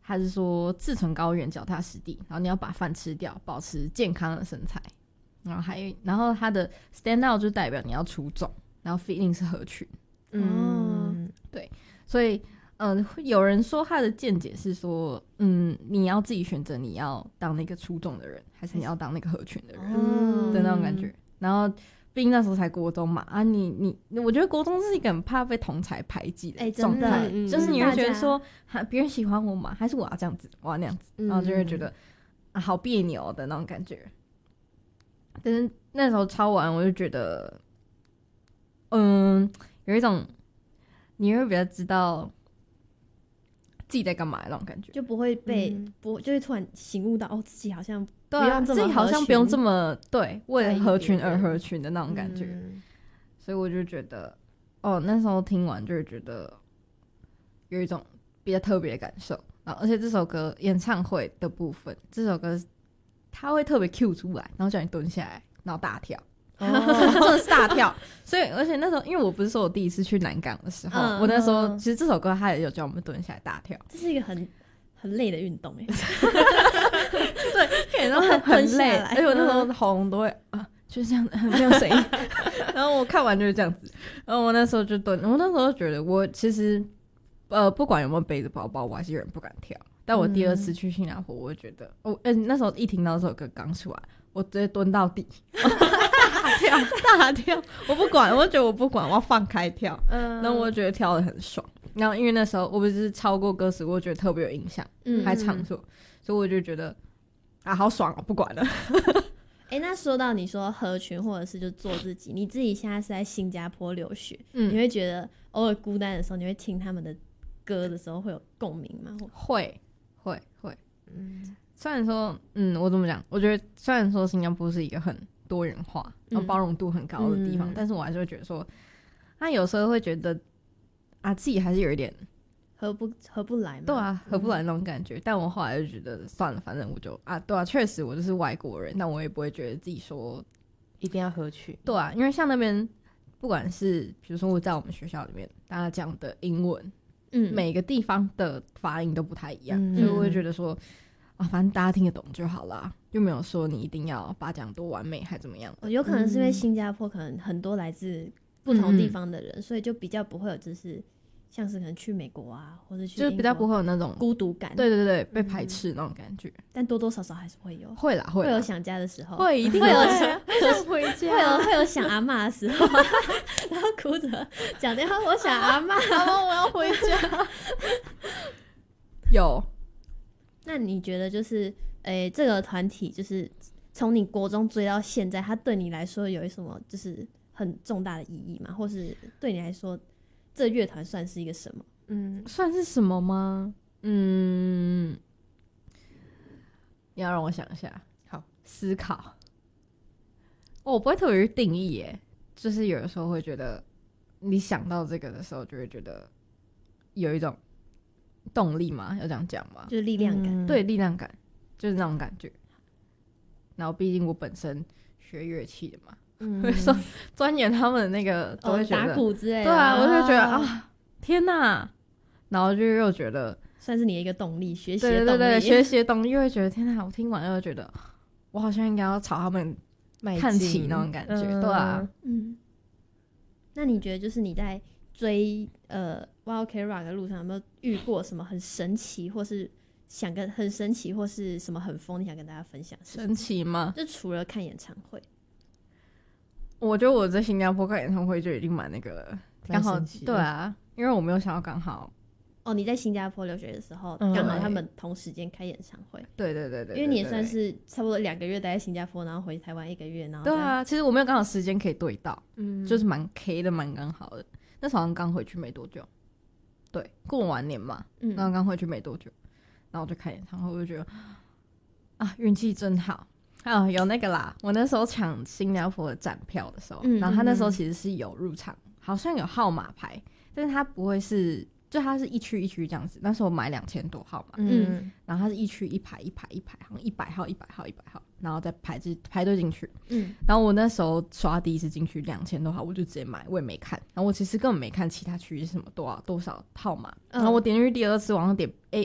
他是说志存高远脚踏实地，然后你要把饭吃掉，保持健康的身材，然后他的 stand out 就代表你要出众，然后 fit in 是合群。对，所以有人说他的见解是说，你要自己选择你要当那个出众的人，还是你要当那个合群的人的那种感觉。然后毕竟那时候才国中嘛，我觉得国中是一个很怕被同侪排挤的状态，就是你会觉得说，别人喜欢我吗？还是我要这样子，我要那样子，然后就会觉得好别扭的那种感觉。但是那时候抄完，我就觉得，有一种你会比较知道自己在干嘛的那种感觉， 就不会被就会突然醒悟到自己好像不对用这么自己好像不用这么对为了合群而合合群的那种感觉。所以我就觉得那时候听完就是觉得有一种比较特别的感受。然后而且这首歌演唱会的部分，这首歌他会特别 cue 出来，然后叫你蹲下来然后大跳，真的是大跳。所以而且那时候因为我不是说我第一次去南港的时候，我那时候其实这首歌他也有叫我们蹲下来大跳， 这是一个很累的运动对，然后很累，而且我那时候喉咙都会就是这样很没有声音。然后我看完就是这样子，然后我那时候就蹲，我那时候觉得我其实不管有没有背着包包，我还是有点不敢跳。但我第二次去新加坡，我就觉得那时候一听到这首歌刚出来，我直接蹲到底大跳，我不管，我觉得我不管，我要放开跳。然后我觉得跳得很爽。然后因为那时候我不是超过歌词，我觉得特别有印象，还唱错，所以我就觉得好爽不管了。 那说到你说合群或者是就做自己，你自己现在是在新加坡留学，你会觉得偶尔孤单的时候，你会听他们的歌的时候会有共鸣吗？ 会。虽然说我怎么讲，我觉得虽然说新加坡是一个很多元化然后包容度很高的地方，但是我还是会觉得说他有时候会觉得自己还是有一点合不来嘛。对合不来那种感觉。但我后来就觉得算了，反正我就对确实我就是外国人，但我也不会觉得自己说一定要合群。 对因为像那边不管是比如说我在我们学校里面大家讲的英文每个地方的发音都不太一样，所以我会觉得说反正大家听得懂就好啦，就没有说你一定要把讲多完美还怎么样。 有可能是因为新加坡可能很多来自不同地方的人，所以就比较不会有就是像是可能去美国或者去就比较不会有那种孤独感。 对被排斥那种感觉。 但多多少少还是会有。 会啦会有想家的时候， 会一定会有想回家， 会有想阿嬷的时候然后哭着讲电话，我想阿嬷我要回家有。 那你觉得就是这个团体就是从你国中追到现在，它对你来说有什么就是很重大的意义吗？或是对你来说这乐团算是一个什么？ 算是什么吗？你要让我想一下，好思考。我不会特别去定义耶，就是有的时候会觉得你想到这个的时候就会觉得有一种动力嘛，要这样讲嘛， 就是力量感。 对，力量感就是那种感觉。然后毕竟我本身学乐器的嘛，会说钻研他们的那个都会觉得打鼓之类的。 对我就觉得天哪，然后就又觉得算是你的一个动力，学习的动力。 对学习的动力，又会觉得天哪，我听完又觉得我好像应该要朝他们看齐那种感觉。对那你觉得就是你在追Wild OK Rock 的路上有没有遇过什么很神奇，或是很神奇，或是什么很疯，你想跟大家分享？ 神奇吗？ 就除了看演唱会， 我觉得我在新加坡看演唱会就已经蛮那个了，刚好对因为我没有想到刚好你在新加坡留学的时候，刚好他们同时间开演唱会。 对， 因为你也算是差不多2个月待在新加坡，然后回台湾1个月，然后对其实我没有刚好时间可以对到，就是蛮 K 的，蛮刚好的。那时候好像刚回去没多久，对，过完年嘛，然后刚回去没多久，然后我就开演唱会，我就觉得运气真好。有那个啦，我那时候抢新加坡的站票的时候，然后他那时候其实是有入场，好像有号码牌，但是他不会是，就他是一区一区这样子。那时候我买2000多号码，然后他是一区一排一排一排，好像100号100号100号，然后再排队进去。然后我那时候刷第一次进去2000多号，我就直接买，我也没看。然后我其实根本没看其他区是什么多少号码。然后我点进去第二次，往上点